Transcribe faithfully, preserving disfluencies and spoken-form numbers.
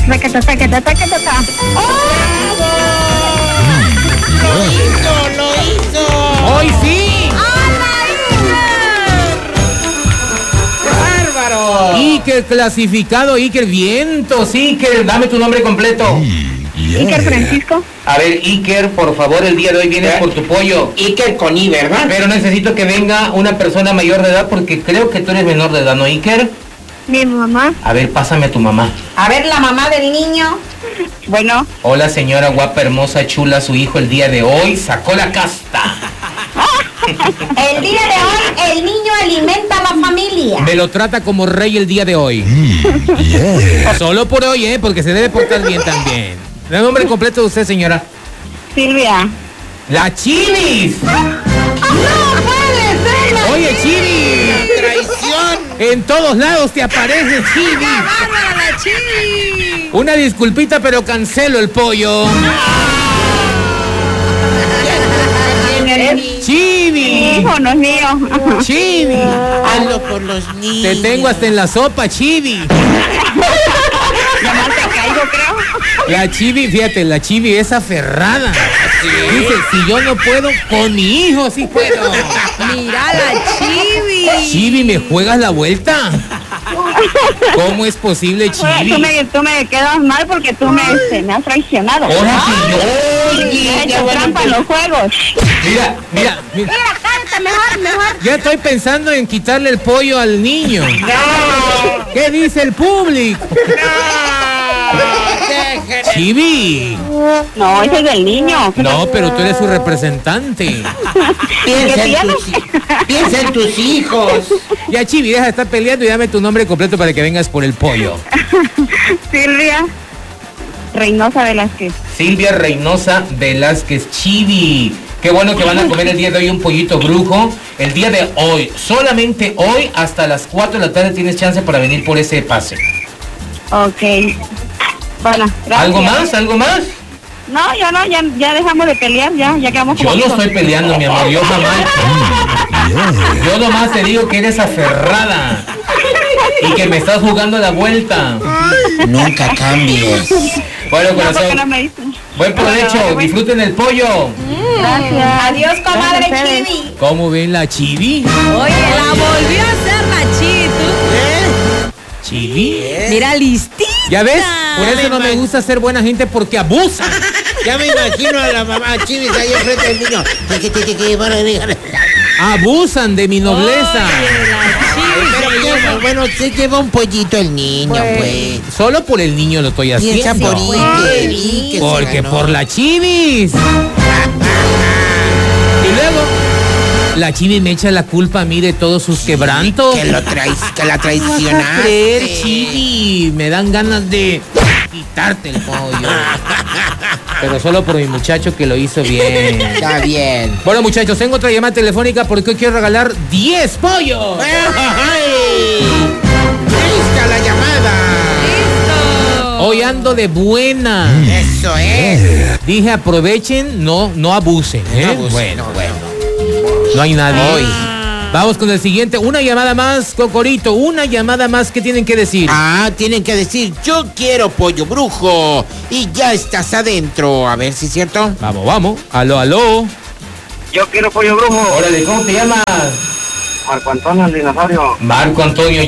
Tacata, tacata, tacata, tacata. ¡Lo hizo, lo hizo! ¡Hoy sí! ¡Qué bárbaro! Iker clasificado, Iker, vientos, Iker, dame tu nombre completo. Iker Francisco. A ver, Iker, por favor, el día de hoy vienes por tu pollo. Iker con I, ¿verdad? Pero necesito que venga una persona mayor de edad porque creo que tú eres menor de edad, ¿no, Iker? Mi mamá. A ver, pásame a tu mamá. A ver, la mamá del niño. Bueno. Hola, señora guapa, hermosa, chula, su hijo el día de hoy sacó la casta. El día de hoy, el niño alimenta a la familia. Me lo trata como rey el día de hoy. Yeah. Solo por hoy, ¿eh? Porque se debe portar bien también. ¿El nombre completo de usted, señora? Silvia. ¡La Chivis! ¡No puede ser! La Oye, Chivis. ¡Traición! En todos lados te aparece Chivis. ¡La Chivis! Una disculpita, pero cancelo el pollo. Chivis. Hijo, no es mío. Chivis. Hazlo por los niños. Te tengo hasta en la sopa, Chivis. Nomás te caigo, creo. La Chivi, fíjate, la Chivi es aferrada. ¿Sí? Dice, si yo no puedo, con mi hijo sí puedo. Mira la Chivi. Chivi, ¿me juegas la vuelta? ¿Cómo es posible, Chivi? Tú me, tú me quedas mal porque tú me, este, me has traicionado. Ahora que yo. Oye, ya trampa en los juegos. Mira, mira, mira. Mira, cállate, mejor, mejor. Ya estoy pensando en quitarle el pollo al niño. ¡No! ¿Qué dice el público? Chivi. No, ese es del niño. No, pero tú eres su representante. Piensa en, tus, piensa en tus hijos. Ya, Chivi, deja de estar peleando y dame tu nombre completo para que vengas por el pollo. Silvia Reynosa Velázquez. Silvia Reynosa Velázquez. Chivi. Qué bueno que van a comer el día de hoy un pollito brujo. El día de hoy, solamente hoy, hasta las cuatro de la tarde tienes chance para venir por ese pase. Ok. Bueno, gracias. ¿Algo más? ¿Algo más? No, ya no, ya, ya dejamos de pelear, ya, ya quedamos como Yo no amigos. estoy peleando, mi amor, yo jamás. Yo nomás te digo que eres aferrada y que me estás jugando la vuelta. Nunca cambies. Bueno, No, ¿por qué corazón, no me dicen? buen provecho, disfruten el pollo. Gracias. Adiós, comadre Gracias. Chivi. ¿Cómo ven la Chivi? Oye, la volvió a hacer la Chivi, ¿tú? ¿Chivi? Mira, listita. ¿Ya ves? Por eso no me gusta ser buena gente porque abusan. Ya me imagino a la mamá Chivis ahí enfrente del niño. ¿Qué, qué, qué, qué van a negar? Abusan de mi nobleza. Pero lleva, bueno, se lleva un pollito el niño, pues. Solo por el niño lo estoy Piensa haciendo. por Iker, Iker se Porque ganó. por la Chivis. Y luego, la Chivis me echa la culpa a mí de todos sus quebrantos. Que lo trais, que la ¿Cómo vas a creer, traicionaste. Chivis? Me dan ganas de quitarte el pollo. Pero solo por mi muchacho que lo hizo bien. Está bien. Bueno, muchachos, tengo otra llamada telefónica porque hoy quiero regalar diez pollos. ¡Ay! ¡Lista la llamada! Hoy ando de buena. Eso es. Dije aprovechen, no, no abusen, ¿eh? No abusen, bueno, no, bueno. No hay nadie. Hoy. Vamos con el siguiente. Una llamada más, Cocorito. Una llamada más. ¿Qué tienen que decir? Ah, tienen que decir, yo quiero pollo brujo. Y ya estás adentro. A ver si es cierto. Vamos, vamos. Aló, aló. Yo quiero pollo brujo. Órale, ¿cómo te llamas? Marco Antonio el dinosaurio. Marco Antonio,